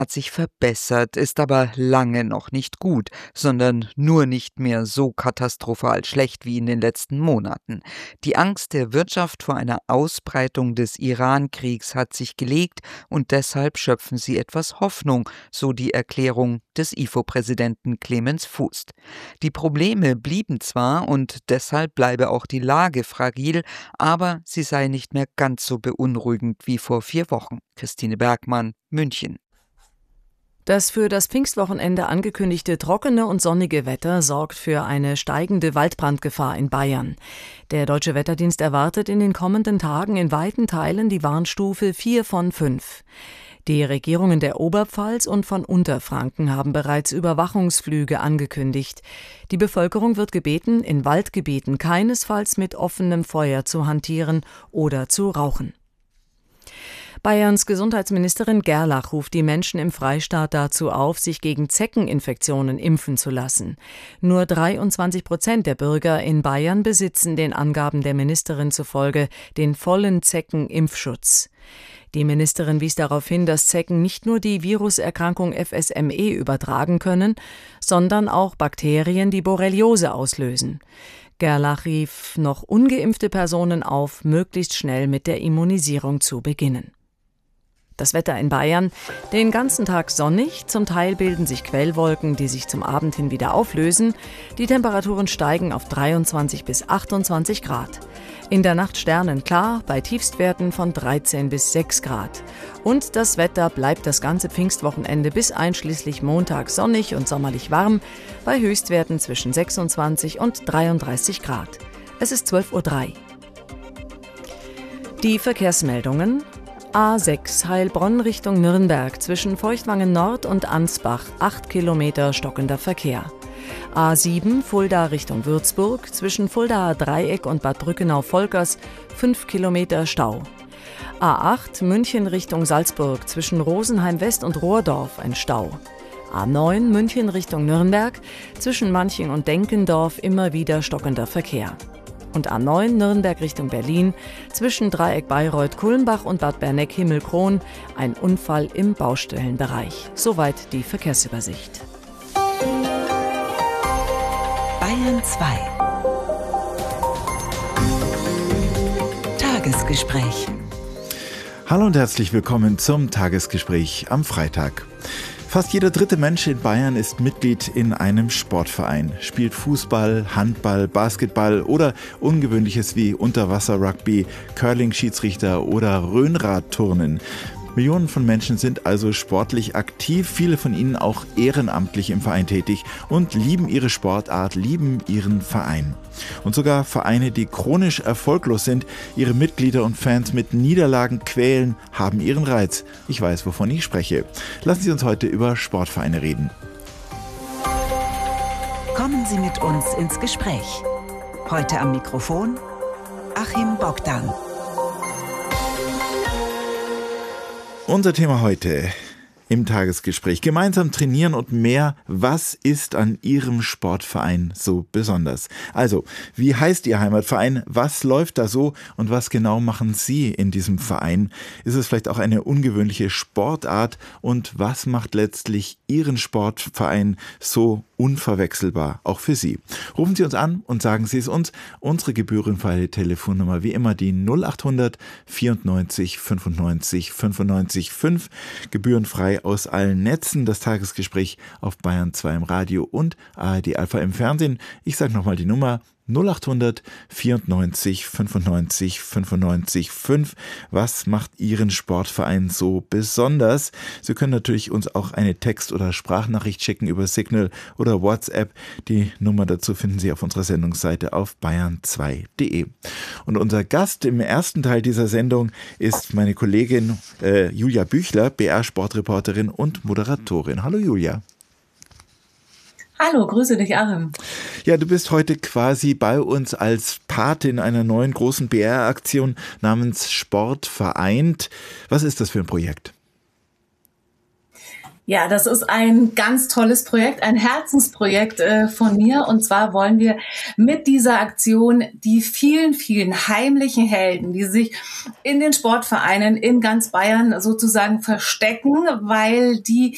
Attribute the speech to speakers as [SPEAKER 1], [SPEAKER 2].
[SPEAKER 1] hat sich verbessert, ist aber lange noch nicht gut, sondern nur nicht mehr so katastrophal schlecht wie in den letzten Monaten. Die Angst der Wirtschaft vor einer Ausbreitung des Iran-Kriegs hat sich gelegt und deshalb schöpfen sie etwas Hoffnung, so die Erklärung des IFO-Präsidenten Clemens Fußt. Die Probleme blieben zwar und deshalb bleibe auch die Lage fragil, aber sie sei nicht mehr ganz so beunruhigend wie vor 4 Wochen. Christine Bergmann, München.
[SPEAKER 2] Das für das Pfingstwochenende angekündigte trockene und sonnige Wetter sorgt für eine steigende Waldbrandgefahr in Bayern. Der Deutsche Wetterdienst erwartet in den kommenden Tagen in weiten Teilen die Warnstufe 4 von 5. Die Regierungen der Oberpfalz und von Unterfranken haben bereits Überwachungsflüge angekündigt. Die Bevölkerung wird gebeten, in Waldgebieten keinesfalls mit offenem Feuer zu hantieren oder zu rauchen. Bayerns Gesundheitsministerin Gerlach ruft die Menschen im Freistaat dazu auf, sich gegen Zeckeninfektionen impfen zu lassen. Nur 23% der Bürger in Bayern besitzen den Angaben der Ministerin zufolge den vollen Zeckenimpfschutz. Die Ministerin wies darauf hin, dass Zecken nicht nur die Viruserkrankung FSME übertragen können, sondern auch Bakterien, die Borreliose auslösen. Gerlach rief noch ungeimpfte Personen auf, möglichst schnell mit der Immunisierung zu beginnen. Das Wetter in Bayern: den ganzen Tag sonnig, zum Teil bilden sich Quellwolken, die sich zum Abend hin wieder auflösen. Die Temperaturen steigen auf 23 bis 28 Grad. In der Nacht sternenklar, bei Tiefstwerten von 13 bis 6 Grad. Und das Wetter bleibt das ganze Pfingstwochenende bis einschließlich Montag sonnig und sommerlich warm, bei Höchstwerten zwischen 26 und 33 Grad. Es ist 12:03 Uhr. Die Verkehrsmeldungen: A6 Heilbronn Richtung Nürnberg zwischen Feuchtwangen Nord und Ansbach 8 Kilometer stockender Verkehr. A7 Fulda Richtung Würzburg zwischen Fuldaer Dreieck und Bad Brückenau-Volkers 5 Kilometer Stau. A8 München Richtung Salzburg zwischen Rosenheim West und Rohrdorf ein Stau. A9 München Richtung Nürnberg zwischen Manching und Denkendorf immer wieder stockender Verkehr. Und A9 Nürnberg Richtung Berlin zwischen Dreieck Bayreuth-Kulmbach und Bad Berneck-Himmelkron ein Unfall im Baustellenbereich. Soweit die Verkehrsübersicht.
[SPEAKER 3] Bayern 2 Tagesgespräch.
[SPEAKER 4] Hallo und herzlich willkommen zum Tagesgespräch am Freitag. Fast jeder dritte Mensch in Bayern ist Mitglied in einem Sportverein, spielt Fußball, Handball, Basketball oder Ungewöhnliches wie Unterwasser-Rugby, Curling-Schiedsrichter oder Rhönradturnen. Millionen von Menschen sind also sportlich aktiv, viele von ihnen auch ehrenamtlich im Verein tätig und lieben ihre Sportart, lieben ihren Verein. Und sogar Vereine, die chronisch erfolglos sind, ihre Mitglieder und Fans mit Niederlagen quälen, haben ihren Reiz. Ich weiß, wovon ich spreche. Lassen Sie uns heute über Sportvereine reden.
[SPEAKER 3] Kommen Sie mit uns ins Gespräch. Heute am Mikrofon Achim Bogdan.
[SPEAKER 4] Unser Thema heute im Tagesgespräch: gemeinsam trainieren und mehr. Was ist an Ihrem Sportverein so besonders? Also, wie heißt Ihr Heimatverein? Was läuft da so? Und was genau machen Sie in diesem Verein? Ist es vielleicht auch eine ungewöhnliche Sportart? Und was macht letztlich Ihren Sportverein so unverwechselbar, auch für Sie? Rufen Sie uns an und sagen Sie es uns. Unsere gebührenfreie Telefonnummer wie immer die 0800 94 95 95 5, gebührenfrei aus allen Netzen. Das Tagesgespräch auf Bayern 2 im Radio und ARD Alpha im Fernsehen. Ich sage nochmal die Nummer 0800 94 95 95 5. Was macht Ihren Sportverein so besonders? Sie können natürlich uns auch eine Text- oder Sprachnachricht schicken über Signal oder WhatsApp. Die Nummer dazu finden Sie auf unserer Sendungsseite auf bayern2.de. Und unser Gast im ersten Teil dieser Sendung ist meine Kollegin Julia Büchler, BR-Sportreporterin und Moderatorin. Hallo Julia.
[SPEAKER 5] Hallo, grüße dich, Achim.
[SPEAKER 4] Ja, du bist heute quasi bei uns als Patin einer neuen großen BR-Aktion namens Sport vereint. Was ist das für ein Projekt?
[SPEAKER 5] Ja, das ist ein ganz tolles Projekt, ein Herzensprojekt von mir. Und zwar wollen wir mit dieser Aktion die vielen, vielen heimlichen Helden, die sich in den Sportvereinen in ganz Bayern sozusagen verstecken, weil die